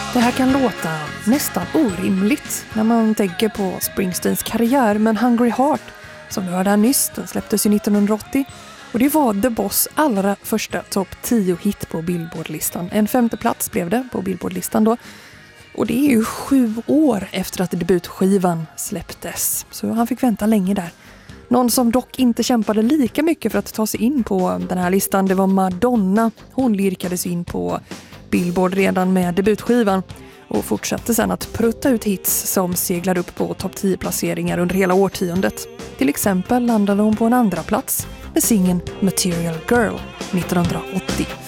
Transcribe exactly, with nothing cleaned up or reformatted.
Det här kan låta nästan orimligt när man tänker på Springsteens karriär, men Hungry Heart, som du hörde här nyss, den släpptes ju nittonhundraåttio och det var The Boss allra första topp tio hit på Billboard-listan. En femte plats blev det på Billboard-listan då. Och det är ju sju år efter att debutskivan släpptes, så han fick vänta länge där. Någon som dock inte kämpade lika mycket för att ta sig in på den här listan, det var Madonna. Hon lirkades in på Billboard redan med debutskivan och fortsatte sedan att prutta ut hits som seglar upp på topp tio-placeringar under hela årtiondet. Till exempel landade hon på en andra plats med singeln Material Girl nittonhundraåttiofem.